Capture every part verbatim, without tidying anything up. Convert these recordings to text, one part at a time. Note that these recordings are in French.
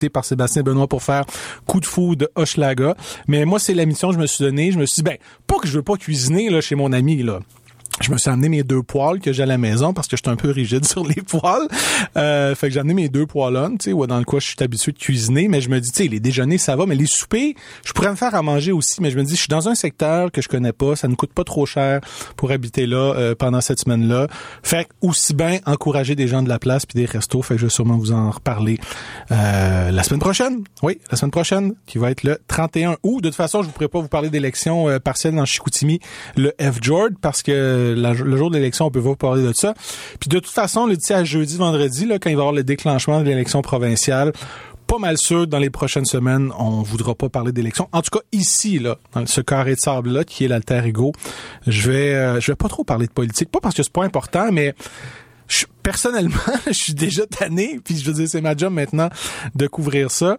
par Sébastien Benoît pour faire Coup de foudre Hochelaga. Mais moi, c'est la mission que je me suis donnée. Je me suis dit, ben, pas que je veux pas cuisiner là chez mon ami, là. Je me suis amené mes deux poêles que j'ai à la maison parce que j'étais un peu rigide sur les poêles. Euh, fait que j'ai amené mes deux poêlons, tu sais, ouais, dans le quoi je suis habitué de cuisiner, mais je me dis, tu sais, les déjeuners, ça va, mais les soupers, je pourrais me faire à manger aussi, mais je me dis, je suis dans un secteur que je connais pas, ça ne coûte pas trop cher pour habiter là euh, pendant cette semaine-là. Fait que aussi bien encourager des gens de la place puis des restos, fait que je vais sûrement vous en reparler euh, la semaine prochaine. Oui, la semaine prochaine, qui va être le trente et un août. De toute façon, je ne pourrais pas vous parler d'élections euh, partielles dans Chicoutimi, le F-Jord, parce que La, le jour de l'élection, on peut pas parler de ça. Puis de toute façon, le dit à jeudi, vendredi, là, quand il va y avoir le déclenchement de l'élection provinciale, pas mal sûr, dans les prochaines semaines, on voudra pas parler d'élection. En tout cas, ici, là, dans ce carré de sable-là, qui est l'alter ego, je vais, euh, je vais pas trop parler de politique. Pas parce que c'est pas important, mais je, personnellement, je suis déjà tanné, puis je veux dire, c'est ma job maintenant de couvrir ça.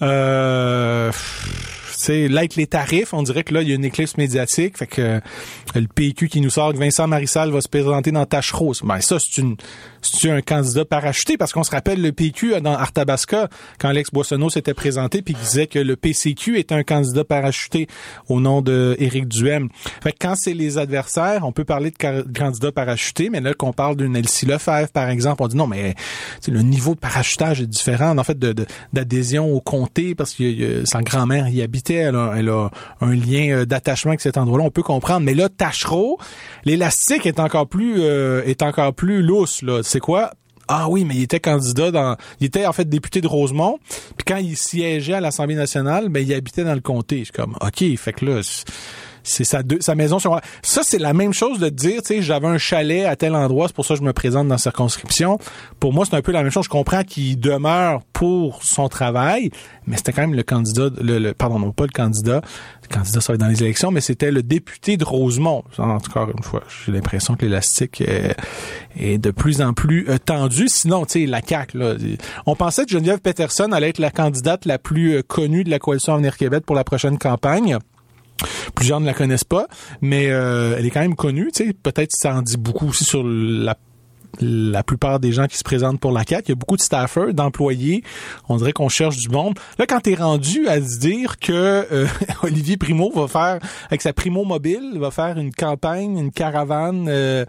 Euh... C'est là avec les tarifs, on dirait que là il y a une éclipse médiatique, fait que euh, le P Q qui nous sort que Vincent Marissal va se présenter dans Tachereau. Ben ça c'est une c'est un candidat parachuté parce qu'on se rappelle le P Q dans Arthabasca quand Alex Boissonneau s'était présenté puis il disait que le P C Q était un candidat parachuté au nom de Éric Duhem. Fait que quand c'est les adversaires, on peut parler de ca- candidat parachuté, mais là qu'on parle d'une Elsie Lefebvre par exemple, on dit non mais le niveau de parachutage est différent en fait de, de d'adhésion au comté parce que euh, sa grand-mère y habitait. Elle a, elle a un lien d'attachement avec cet endroit-là, on peut comprendre. Mais là, Tachereau, l'élastique est encore plus euh, est encore plus lousse, là. C'est quoi? Ah oui, mais il était candidat dans... Il était en fait député de Rosemont. Puis quand il siégeait à l'Assemblée nationale, ben il habitait dans le comté. Je suis comme, OK, fait que là... C'est sa, deux, sa maison sur... Ça, c'est la même chose de dire, tu sais, j'avais un chalet à tel endroit, c'est pour ça que je me présente dans la circonscription. Pour moi, c'est un peu la même chose. Je comprends qu'il demeure pour son travail, mais c'était quand même le candidat... Le, le, pardon, non, pas le candidat. Le candidat, ça va être dans les élections, mais c'était le député de Rosemont. Encore une fois, j'ai l'impression que l'élastique est, est de plus en plus euh, tendu. Sinon, tu sais, la C A Q, là... On pensait que Geneviève Peterson allait être la candidate la plus euh, connue de la Coalition Avenir Québec pour la prochaine campagne. Plusieurs ne la connaissent pas, mais euh, elle est quand même connue, tu sais. Peut-être que ça en dit beaucoup aussi sur la la plupart des gens qui se présentent pour la C A Q. Il y a beaucoup de staffers, d'employés. On dirait qu'on cherche du monde. Là, quand t'es rendu à se dire que euh, Olivier Primo va faire, avec sa Primo Mobile, va faire une campagne, une caravane... Euh,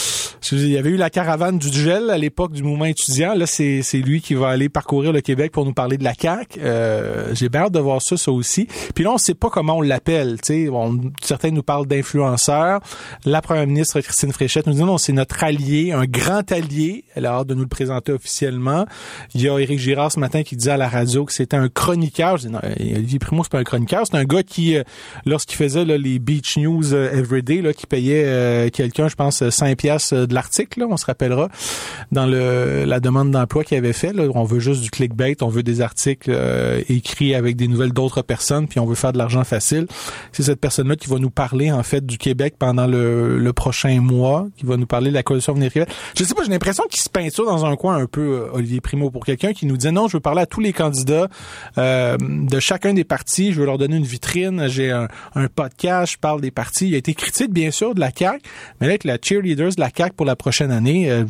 il y avait eu la caravane du gel à l'époque du mouvement étudiant. Là, c'est, c'est lui qui va aller parcourir le Québec pour nous parler de la C A Q. Euh, j'ai bien hâte de voir ça, ça aussi. Puis là, on sait pas comment on l'appelle. Tu sais, certains nous parlent d'influenceurs. La première ministre Christine Fréchette nous dit non, c'est notre allié, un grand allié. Elle a hâte de nous le présenter officiellement. Il y a Éric Girard ce matin qui disait à la radio que c'était un chroniqueur. Je dis non, Olivier Primo, c'est pas un chroniqueur. C'est un gars qui, lorsqu'il faisait là, les Beach News Everyday, là, qui payait euh, quelqu'un, je pense, cinq piastres de l'article, là, on se rappellera, dans le la demande d'emploi qu'il avait fait. Là, on veut juste du clickbait, on veut des articles euh, écrits avec des nouvelles d'autres personnes, puis on veut faire de l'argent facile. C'est cette personne-là qui va nous parler, en fait, du Québec pendant le, le prochain mois, qui va nous parler de la Coalition Avenir Québec. Je sais pas, j'ai l'impression qu'il se peinture dans un coin un peu, Olivier Primo, pour quelqu'un qui nous dit non, je veux parler à tous les candidats euh, de chacun des partis, je veux leur donner une vitrine, j'ai un, un podcast, je parle des partis. Il a été critique, bien sûr, de la C A Q, mais là, avec la cheerleaders de la C A Q pour la prochaine année, euh,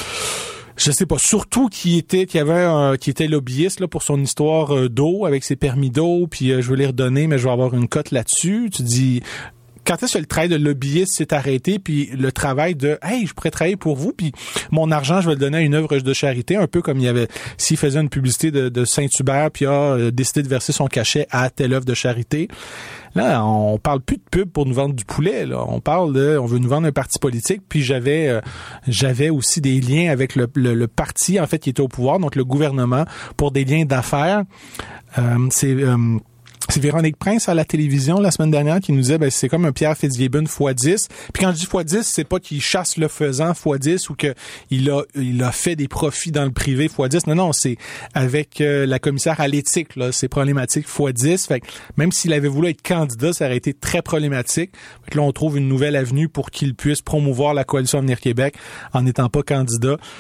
je sais pas, surtout qui était qui avait un, qui était lobbyiste là pour son histoire euh, d'eau avec ses permis d'eau, puis euh, je veux les redonner, mais je vais avoir une cote là-dessus. Tu dis quand est-ce que le travail de lobbyiste s'est arrêté, puis le travail de hey, je pourrais travailler pour vous, puis mon argent, je vais le donner à une œuvre de charité, un peu comme il y avait s'il faisait une publicité de, de Saint-Hubert, puis a euh, décidé de verser son cachet à telle œuvre de charité. Là, on parle plus de pub pour nous vendre du poulet. Là, on parle de, on veut nous vendre un parti politique. Puis j'avais, euh, j'avais aussi des liens avec le, le, le parti en fait qui était au pouvoir, donc le gouvernement, pour des liens d'affaires. Euh, c'est euh, C'est Véronique Prince à la télévision la semaine dernière qui nous disait ben c'est comme un Pierre Fitzgibbon fois dix. Puis quand je dis fois dix, c'est pas qu'il chasse le faisant fois dix ou que il a il a fait des profits dans le privé fois dix. Non non, c'est avec euh, la commissaire à l'éthique là, c'est problématique fois dix. Fait que même s'il avait voulu être candidat, ça aurait été très problématique. Fait que là on trouve une nouvelle avenue pour qu'il puisse promouvoir la Coalition Avenir Québec en n'étant pas candidat.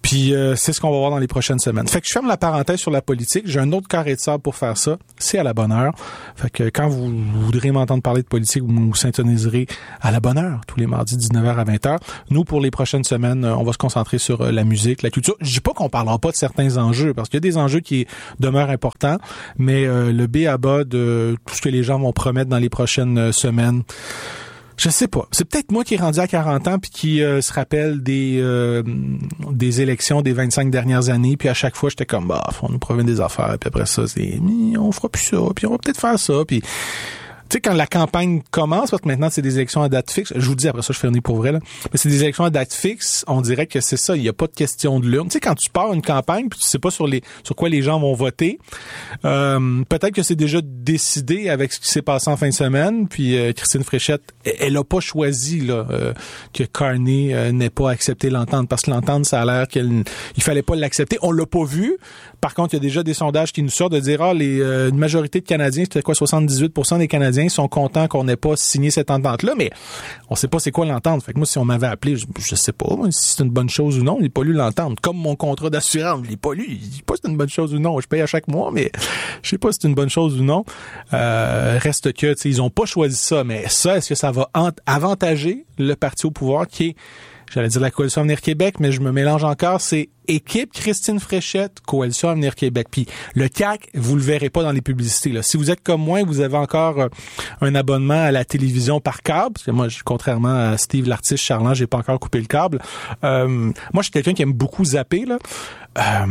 Puis euh, c'est ce qu'on va voir dans les prochaines semaines. Fait que je ferme la parenthèse sur la politique. J'ai un autre carré de sable pour faire ça. C'est à la bonne heure. Fait que quand vous voudrez m'entendre parler de politique, vous vous syntoniserez à la bonne heure, tous les mardis dix-neuf heures à vingt heures. Nous, pour les prochaines semaines, on va se concentrer sur la musique, la culture. Je dis pas qu'on parlera pas de certains enjeux, parce qu'il y a des enjeux qui demeurent importants, mais euh, le B à bas de tout ce que les gens vont promettre dans les prochaines semaines, je sais pas. C'est peut-être moi qui est rendu à quarante ans puis qui euh, se rappelle des euh, des élections des vingt-cinq dernières années, puis à chaque fois j'étais comme bah on nous promet des affaires, puis après ça c'est on fera plus ça, puis on va peut-être faire ça, puis tu sais, quand la campagne commence, parce que maintenant, c'est des élections à date fixe, je vous dis, après ça, je finis pour vrai, là, mais c'est des élections à date fixe, on dirait que c'est ça, il n'y a pas de question de l'urne. Tu sais, quand tu pars une campagne, puis tu sais pas sur les sur quoi les gens vont voter, euh, peut-être que c'est déjà décidé avec ce qui s'est passé en fin de semaine, puis euh, Christine Fréchette, elle a pas choisi là euh, que Carney euh, n'ait pas accepté l'entente, parce que l'entente, ça a l'air qu'il il fallait pas l'accepter. On l'a pas vu. Par contre, il y a déjà des sondages qui nous sortent de dire, ah, les, euh, une majorité de Canadiens, c'était quoi, soixante-dix-huit pour cent des Canadiens sont contents qu'on n'ait pas signé cette entente-là, mais on sait pas c'est quoi l'entente. Fait que moi, si on m'avait appelé, je, je sais pas moi, si c'est une bonne chose ou non, j'ai pas lu l'entente. Comme mon contrat d'assurance, je l'ai pas lu. Je dis pas si c'est une bonne chose ou non. Je paye à chaque mois, mais je sais pas si c'est une bonne chose ou non. Euh, reste que, tu sais, ils ont pas choisi ça, mais ça, est-ce que ça va ant- avantager le parti au pouvoir qui est, j'allais dire la Coalition Avenir Québec, mais je me mélange encore, c'est équipe Christine Fréchette, Coalition Avenir Québec. Puis le C A Q, vous le verrez pas dans les publicités. Là. Si vous êtes comme moi, vous avez encore euh, un abonnement à la télévision par câble, parce que moi, je, contrairement à Steve l'artiste charlant, j'ai pas encore coupé le câble. Euh, moi, je suis quelqu'un qui aime beaucoup zapper, là. Euh,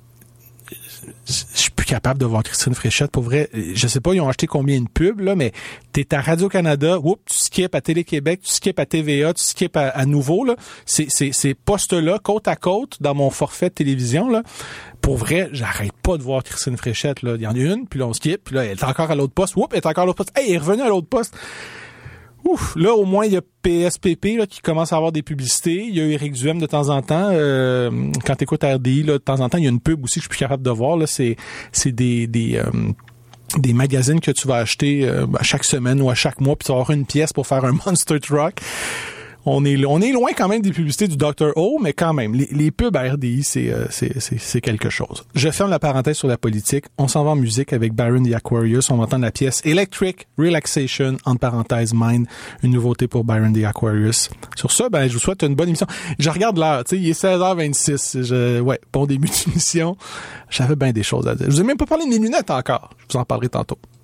je suis plus capable de voir Christine Fréchette. Pour vrai, je sais pas, ils ont acheté combien de pubs, là, mais t'es à Radio-Canada, oups, tu skips à Télé-Québec, tu skips à T V A, tu skips à, à Nouveau, là. C'est, c'est, ces postes-là, côte à côte, dans mon forfait de télévision, là. Pour vrai, j'arrête pas de voir Christine Fréchette, là. Il y en a une, puis là, on skip, puis là, elle est encore à l'autre poste. Oups, elle est encore à l'autre poste. Hey, elle est revenue à l'autre poste. Ouf, là, au moins, il y a P S P P là, qui commence à avoir des publicités. Il y a Éric Duhem de temps en temps. Euh, quand tu écoutes R D I, là, de temps en temps, il y a une pub aussi que je suis plus capable de voir. Là, c'est, c'est des... des euh, des magazines que tu vas acheter euh, à chaque semaine ou à chaque mois, puis tu vas avoir une pièce pour faire un Monster Truck. On est on est loin quand même des publicités du docteur O, mais quand même, les, les pubs à R D I, c'est, euh, c'est, c'est, c'est quelque chose. Je ferme la parenthèse sur la politique. On s'en va en musique avec Byron the Aquarius. On va entendre la pièce Electric Relaxation, entre parenthèses Mind, une nouveauté pour Byron the Aquarius. Sur ça, ben, je vous souhaite une bonne émission. Je regarde l'heure, tu sais, il est seize heures vingt-six. Je, ouais, bon début d'émission. J'avais bien des choses à dire. Je vous ai même pas parlé de mes lunettes encore. Je vous en parlerai tantôt.